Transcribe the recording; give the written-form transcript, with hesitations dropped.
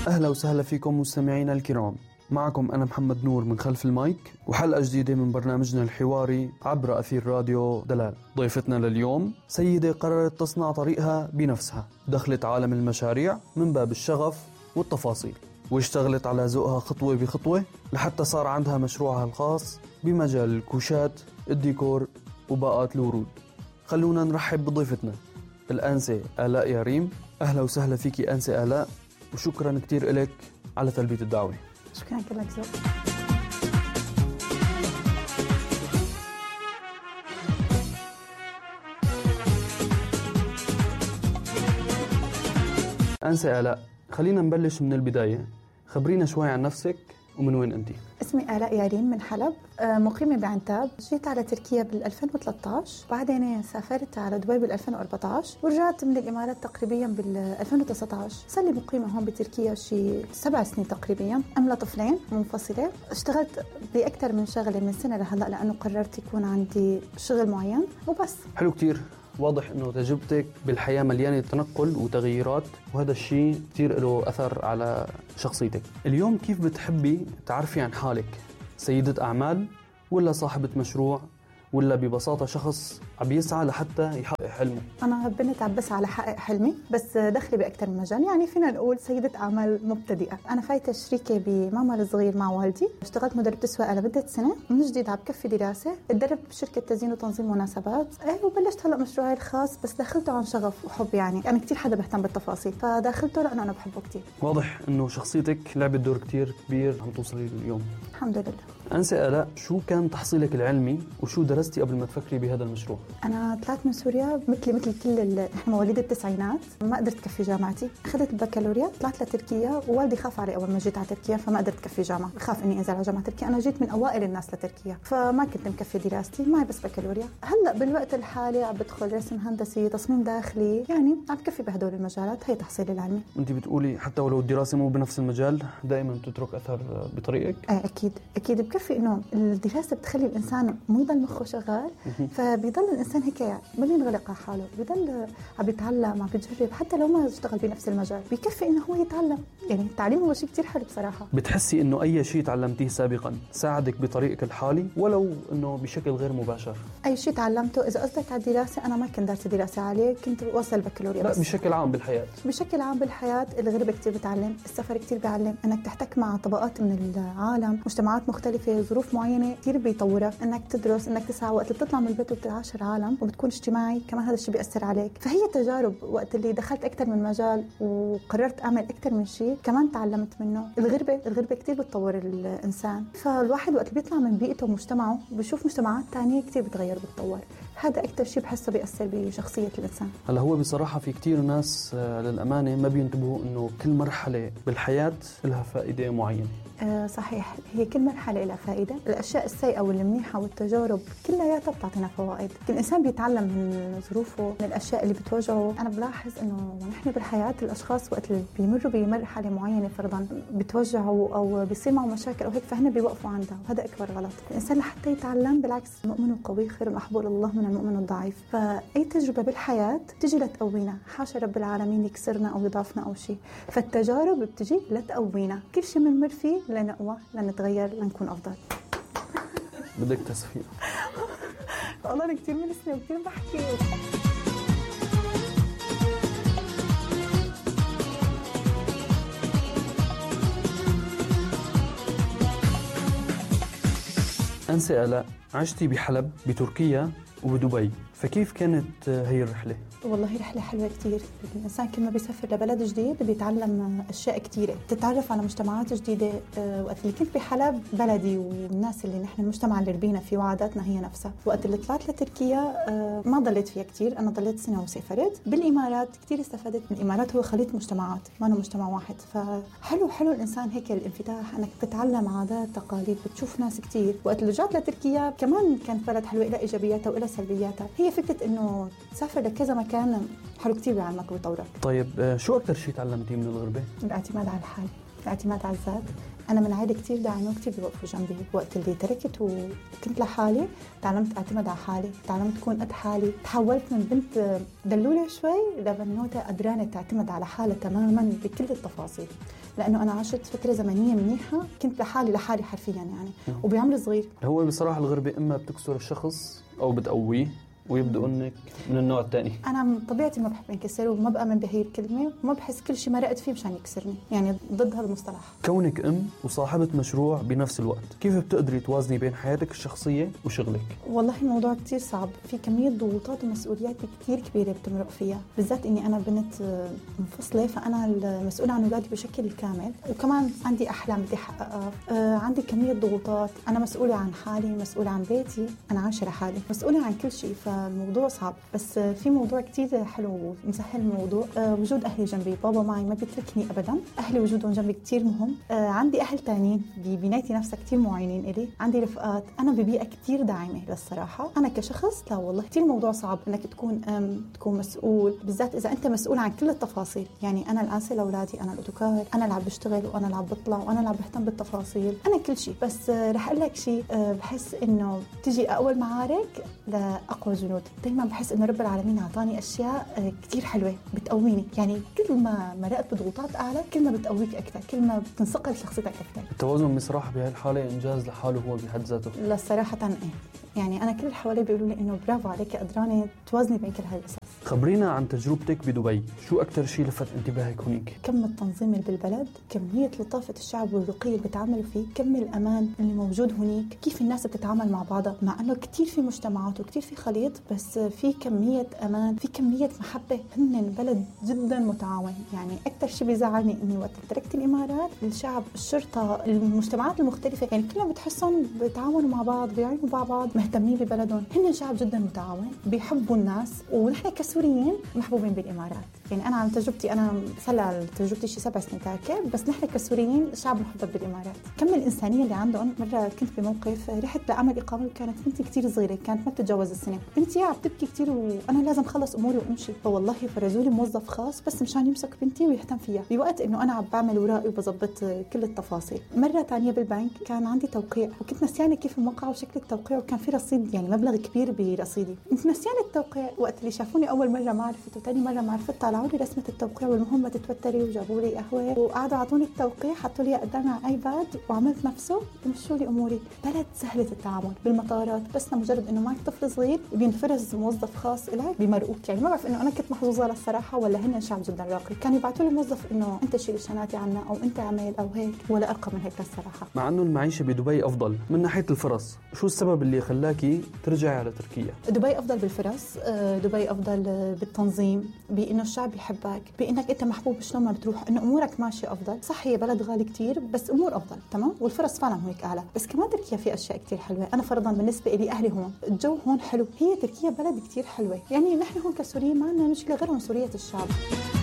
أهلا وسهلا فيكم مستمعينا الكرام. معكم أنا محمد نور من خلف المايك وحلقة جديدة من برنامجنا الحواري عبر أثير راديو دلال. ضيفتنا لليوم سيدة قررت تصنع طريقها بنفسها، دخلت عالم المشاريع من باب الشغف والتفاصيل، واشتغلت على ذوقها خطوة بخطوة لحتى صار عندها مشروعها الخاص بمجال الكوشات، الديكور وباقات الورود. خلونا نرحب بضيفتنا الأنسة آلاء ياريم. أهلا وسهلا فيكي أنسة آلاء، وشكرا كتير إلك على تلبية الدعوة. شكرا لك زوج. أنسة آلاء، خلينا نبلش من البداية. خبرينا شوي عن نفسك ومن وين أنتي؟ اسمي آلاء ياريم من حلب، مقيمة بعنتاب. جيت على تركيا بال2013، بعدين سافرت على دبي بال2014 ورجعت من الإمارات تقريبا بال2019. صار لي مقيمة هون بتركيا شي 7 سنين تقريبا، أم طفلين منفصلة. اشتغلت بأكثر من شغلة من سنة لهلأ لأنه قررت يكون عندي شغل معين وبس. حلو كتير. واضح أنه تجربتك بالحياة مليانة تنقل وتغييرات، وهذا الشيء كتير له أثر على شخصيتك. اليوم كيف بتحبي تعرفي عن حالك؟ سيدة أعمال ولا صاحبة مشروع ولا ببساطة شخص عم يسعى لحتى يحقق حلمه؟ أنا بنت عم بسعى لحقق حلمي، بس دخلي بأكثر من مجال. يعني فينا نقول سيدة أعمال مبتدئة. أنا فايتة شريكة بمعمل صغير مع والدي، اشتغلت مدربة سواقة لمدة سنة. من جديد عم بكفي دراسة، اتدربت بشركة تزيين وتنظيم مناسبات، وبلشت هلأ مشروعي الخاص. بس دخلته عن شغف وحب، يعني كتير حدا بهتم بالتفاصيل، فدخلته لأنه أنا بحبه كتير. واضح إنه شخصيتك لعبت دور كتير كبير عم توصلي اليوم. الحمد لله. أنسة آلاء، شو كان تحصيلك العلمي وشو درستي قبل ما تفكري بهذا المشروع؟ أنا طلعت من سوريا مثل كل إحنا مواليد التسعينات، ما قدرت كفي جامعتي. أخذت البكالوريا، طلعت لتركيا، ووالدي خاف علي أول ما جيت على تركيا، فما قدرت كفي جامعة، خاف إني أنزل على جامعة تركيا. أنا جيت من أوائل الناس لتركيا، فما كنت مكفي دراستي، معي بس بكالوريا. هلأ بالوقت الحالي عم بدخل رسم هندسي، تصميم داخلي، يعني عم بكفي بهدول المجالات. هي تحصيلي العلمي. أنت بتقولي حتى ولو الدراسة مو بنفس المجال دائما تترك أثر بطريقك؟ أكيد بكفي إنه الدراسة بتخلي الإنسان مو يضل مخه شغال، فبيضل الإنسان هيك ما بينغلق على حاله، بيضل عم بيتعلم، عم بيجرب، حتى لو ما اشتغل بنفس المجال بيكفي إنه هو يتعلم. يعني التعليم هو شيء كتير حلو بصراحة. بتحسي إنه أي شيء تعلمتيه سابقا ساعدك بطريقك الحالي ولو إنه بشكل غير مباشر؟ أي شيء تعلمته، إذا قصدك على الدراسة، أنا ما كنت دارسة دراسة عالية، كنت وصل بكالوريا. لا، بشكل عام بالحياة. بشكل عام بالحياة الغربة كتير بتعلم، السفر كتير بيعلم، إنك تحتك مع طبقات من العالم، مجتمعات مختلفة، ظروف معينة كتير بيطورك. إنك تدرس، إنك تسعى، وقت اللي بتطلع من البيت وبتعاشر عالم وبتكون اجتماعي كمان، هذا الشيء بيأثر عليك. فهي تجارب. وقت اللي دخلت أكتر من مجال وقررت أعمل أكتر من شيء كمان تعلمت منه. الغربة كتير بتطور الإنسان، فالواحد وقت اللي بيطلع من بيئته ومجتمعه بيشوف مجتمعات تانية كتير بتغير وبتطور. هذا أكتر شيء بحسه بيأثر بشخصية الإنسان. هلا هو بصراحة في كتير ناس للأمانة ما بينتبهوا إنه كل مرحلة بالحياة لها فائدة معينة. صحيح، هي كل مرحلة لها فائدة. الأشياء السيئة والمنيحة والتجارب كلها بتعطينا فوائد. كل إنسان بيتعلم من ظروفه، من الأشياء اللي بتواجهه. أنا بلاحظ إنه نحن بالحياة الأشخاص وقت اللي بيمروا بمرحلة معينة فرضاً بتوجعوا أو بيصير معه مشاكل أو هيك، فهنا بيوقفوا عندها، وهذا أكبر غلط. الإنسان لحتى يتعلم، بالعكس، المؤمن القوي خير محبوب الله من المؤمن الضعيف. فأي تجربة بالحياة تجي لتقوينا، حاشا رب العالمين يكسرنا أو يضعفنا أو شيء. فالتجارب بتجي لتقوينا، كل شيء بنمر فيه لنقوى، لنتغير، لنكون أفضل. بدك تصفيق. والله أنا كتير منسنة وكتير بحكي. أنسة آلاء، عشتي بحلب بتركيا وبدبي، فكيف كانت هي الرحلة؟ والله رحلة حلوة كتير. الإنسان كل ما بيسافر لبلد جديد بيتعلم أشياء كتيرة، تتعرف على مجتمعات جديدة. وقت اللي كنت بحلب بلدي والناس اللي نحن المجتمع اللي ربينا فيه وعاداتنا هي نفسها. وقت اللي طلعت لتركيا ما ضليت فيها كتير، أنا ضليت سنة وسافرت. بالإمارات كتير استفدت من الإمارات، هو خليط مجتمعات، ما أنا مجتمع واحد. فحلو الإنسان هيك الانفتاح، أنك تتعلم عادات تقاليد، بتشوف ناس كتير. وقت اللي رجعت لتركيا كمان كانت بلد حلوة، إلى إيجابياتها وإلى سلبياتها. هي فكرة إنه تسافر لكذا مكان حلو كتير بيعلمك ويطورك. طيب شو أكتر شيء تعلمتيه من الغربة؟ الاعتماد على الحال، الاعتماد على الذات، انا من عائله كثير داعمه وكثير بيوقفوا جنبي. وقت اللي تركت وكنت لحالي تعلمت اعتمد على حالي، تعلمت اكون قد حالي، تحولت من بنت دلوله شوي لبنوته قدرانه تعتمد على حالها تماما بكل التفاصيل، لانه انا عشت فتره زمنيه منيحه كنت لحالي حرفيا يعني وبعمر صغير. هو بصراحه الغربه اما بتكسر الشخص او بتقويه ويبدو انك من النوع الثاني. انا من طبيعتي ما بحب انكسر وما بامن بهي الكلمه وما بحس كل شيء مرقت فيه مشان يكسرني، يعني ضد هالمصطلح. كونك وصاحبه مشروع بنفس الوقت، كيف بتقدري توازني بين حياتك الشخصيه وشغلك؟ والله الموضوع كتير صعب، في كميه ضغوطات ومسؤوليات كتير كبيره بتمرق فيها، بالذات اني انا بنت منفصله فانا المسؤوله عن اولادي بشكل كامل، وكمان عندي احلام بدي احققها، عندي كميه ضغوطات، انا مسؤوله عن حالي، مسؤوله عن بيتي، انا عايشه لحالي، مسؤوله عن كل شيء. الموضوع صعب، بس في موضوع كتير حلو ومسهل الموضوع، وجود أهلي جنبي. بابا معي ما بيتركني أبدا، أهلي وجودهم جنبي كتير مهم. عندي أهل تانيين ببنايتي نفسها كتير معينين إلي، عندي رفقات، أنا ببيئة كتير داعمة للصراحة. أنا كشخص لا والله كتير موضوع صعب إنك تكون تكون مسؤول، بالذات إذا أنت مسؤول عن كل التفاصيل. يعني أنا الأنسة لأولادي، أنا الأوتوكار، أنا اللي عم بشتغل وأنا اللي عم بطلع وأنا اللي عم بهتم بالتفاصيل، أنا كل شيء. بس رح أقول لك شيء، بحس إنه تجي أقوى المعارك لأقوى جنود. دايما بحس إنه رب العالمين أعطاني أشياء كتير حلوة بتقويني، يعني كل ما مرقت بضغوطات أعلى كل ما بتقويك أكثر، كل ما بتنصقل شخصيتك أكثر. التوازن بصراحة بهالحالة إنجاز لحاله هو بحد ذاته. لا صراحة إيه، يعني أنا كل اللي حوالي بيقولوا لي إنه برافو عليك قدرانة توازني بين كل هالقصص. خبرينا عن تجربتك بدبي، شو أكتر شيء لفت انتباهك هناك؟ كم التنظيم اللي بالبلد، كمية لطافة الشعب والرقي اللي بتعاملوا فيه، كم الأمان اللي موجود هناك، كيف الناس بتتعامل مع بعضها، مع أنه كتير في مجتمعات وكتير في خليط، بس في كمية أمان، في كمية محبة. هن بلد جدا متعاون. يعني أكتر شيء بيزعلني إني وقت تركت الإمارات، الشعب، الشرطة، المجتمعات المختلفة، يعني كلهم بتحسهم بيتعاونوا مع بعض، بيعينوا مع بعض، مهتمين ببلدهم. هن شعب جدا متعاون، بيحبوا الناس، ونحن كسوريين محبوبين بالإمارات. يعني أنا عن تجربتي، أنا صار تجربتي شي 7 سنين تركت، بس نحن كسوريين شعب محبب بالإمارات. كم الإنسانية اللي عندهم. مرة كنت بموقف رحت لأعمل إقامة وكانت بنتي كتير صغيرة، كانت ما بتتجاوز السنة، بنتي عم تبكي كتير وأنا لازم خلص أموري وأمشي، فوالله فرزوا لي موظف خاص بس مشان يمسك بنتي ويهتم فيها بوقت إنه أنا عم بعمل ورائي وبظبط كل التفاصيل. مرة تانية بالبنك كان عندي توقيع وكنت نسيانة كيف الموقع وشكل التوقيع، وكان في رصيد يعني مبلغ كبير برصيدي، كنت نسيانة التوقيع. وقت اللي شافوني أول مرة ما عرفت وتاني مرة ما عرفت، طلعوا لي رسمة التوقيع والمهم ما تتوتري، وجابوا لي قهوة وقعدوا عطوني التوقيع، حطوا لي قدامي على ايباد وعملت نفسه ومشوا لي اموري. بلد سهلة التعامل. بالمطارات بس لمجرد انه معك طفل صغير بينفرز موظف خاص لك بمرقوك. يعني ما بعرف انه انا كنت محظوظة للصراحة ولا هن شعب جدا راقي، كانوا يبعثوا لي موظف انه انت شيل الشنطة عنا او انت اعمل او هيك، ولا ارقى من هيك للصراحة. مع انه المعيشة بدبي افضل من ناحية الفرص، شو السبب اللي خلاكي ترجعي على تركيا؟ دبي افضل بالفرص، دبي افضل بالتنظيم، بانه الشعب يحبك، بانك انت محبوب شلون ما بتروح، انه امورك ماشيه افضل. صح هي بلد غالي كتير بس امور افضل تمام، والفرص فعلا هناك اعلى. بس كمان تركيا في اشياء كتير حلوه. انا فرضا بالنسبه لي اهلي هون، الجو هون حلو، هي تركيا بلد كتير حلوه. يعني نحن هون كسوريين ما عندنا مشكله غير عنصريه الشعب.